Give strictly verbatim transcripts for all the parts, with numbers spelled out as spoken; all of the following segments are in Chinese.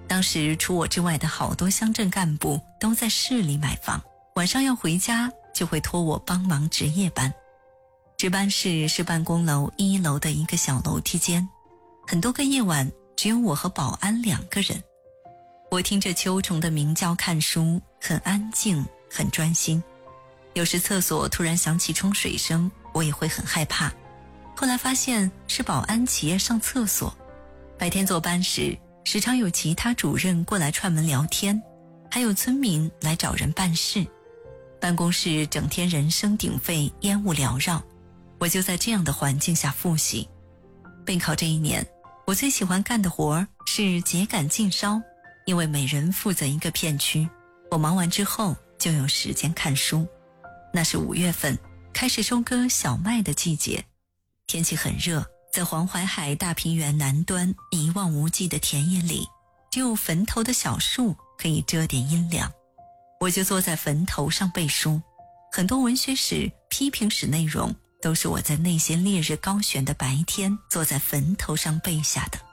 当时除我之外的好多乡镇干部都在市里买房，晚上要回家就会托我帮忙值夜班。值班室是办公楼一楼的一个小楼梯间，很多个夜晚只有我和保安两个人。我听着秋虫的鸣叫看书，很安静，很专心。有时厕所突然响起冲水声，我也会很害怕。后来发现是保安起夜上厕所。白天坐班时，时常有其他主任过来串门聊天，还有村民来找人办事。办公室整天人声鼎沸，烟雾缭绕，我就在这样的环境下复习。备考这一年，我最喜欢干的活是秸秆劲烧，因为每人负责一个片区，我忙完之后就有时间看书。那是五月份，开始收割小麦的季节，天气很热，在黄淮海大平原南端一望无际的田野里，只有坟头的小树可以遮点阴凉。我就坐在坟头上背书，很多文学史、批评史内容都是我在那些烈日高悬的白天坐在坟头上背下的。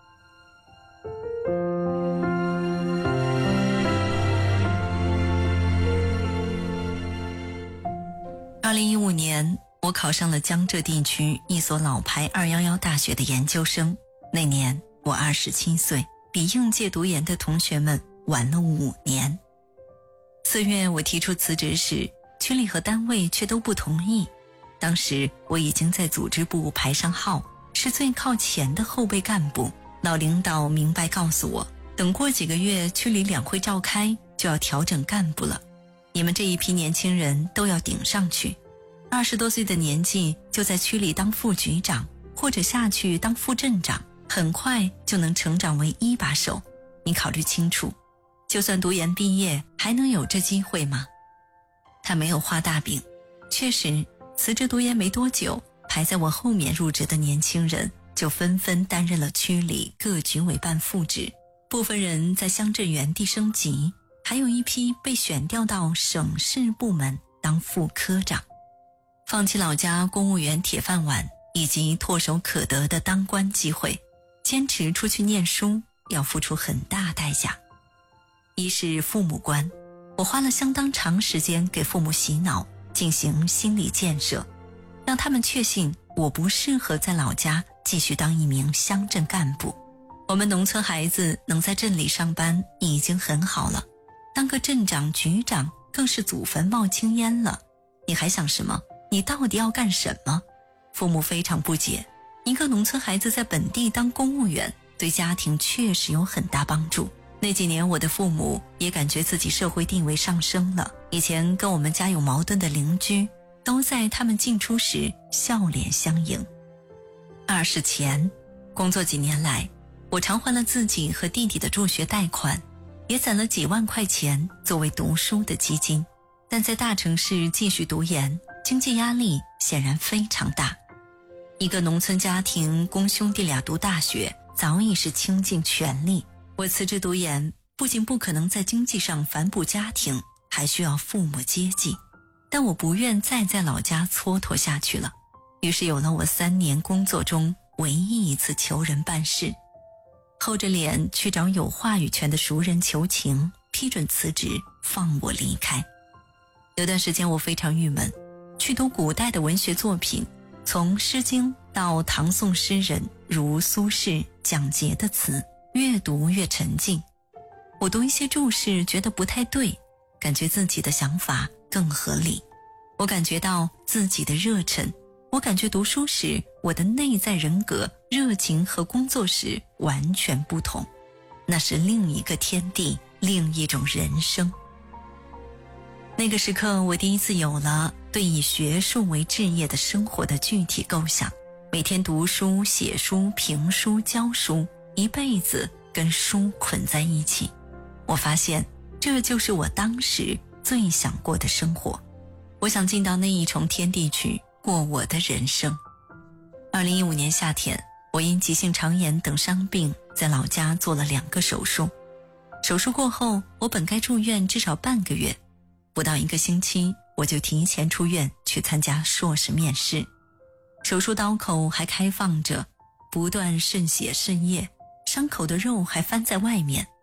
二零一五年，我考上了江浙地区一所老牌二一一大学的研究生。那年我二十七岁，比应届读研的同学们晚了五年。四月我提出辞职时，区里和单位却都不同意。当时我已经在组织部排上号，是最靠前的后备干部。老领导明白告诉我，等过几个月区里两会召开，就要调整干部了，你们这一批年轻人都要顶上去。二十多岁的年纪就在区里当副局长，或者下去当副镇长，很快就能成长为一把手。你考虑清楚，就算读研毕业，还能有这机会吗？他没有画大饼。确实，辞职读研没多久，排在我后面入职的年轻人就纷纷担任了区里各局委办副职，部分人在乡镇原地升级，还有一批被选调到省市部门当副科长。放弃老家公务员铁饭碗以及唾手可得的当官机会，坚持出去念书要付出很大代价。一是父母官，我花了相当长时间给父母洗脑，进行心理建设，让他们确信我不适合在老家继续当一名乡镇干部。我们农村孩子能在镇里上班已经很好了，当个镇长局长更是祖坟冒青烟了，你还想什么？你到底要干什么？父母非常不解，一个农村孩子在本地当公务员，对家庭确实有很大帮助。那几年我的父母也感觉自己社会地位上升了，以前跟我们家有矛盾的邻居，都在他们进出时笑脸相迎。二是钱，工作几年来，我偿还了自己和弟弟的助学贷款，也攒了几万块钱作为读书的基金。但在大城市继续读研，经济压力显然非常大。一个农村家庭供兄弟俩读大学，早已是倾尽全力。我辞职读研，不仅不可能在经济上反哺家庭，还需要父母接济。但我不愿再在老家蹉跎下去了，于是有了我三年工作中唯一一次求人办事。厚着脸去找有话语权的熟人求情，批准辞职，放我离开。有段时间我非常郁闷，去读古代的文学作品，从《诗经》到唐宋诗人如苏轼、蒋捷的词，越读越沉静。我读一些注释觉得不太对，感觉自己的想法更合理。我感觉到自己的热忱，我感觉读书时我的内在人格、热情和工作时完全不同，那是另一个天地，另一种人生。那个时刻，我第一次有了对以学术为志业的生活的具体构想，每天读书、写书、评书、教书，一辈子跟书捆在一起。我发现这就是我当时最想过的生活。我想进到那一重天地去过我的人生。二零一五年夏天，我因急性肠炎等伤病在老家做了两个手术。手术过后，我本该住院至少半个月，不到一个星期我就提前出院去参加硕士面试。手术刀口还开放着，不断渗血渗液，伤口的肉还翻在外面，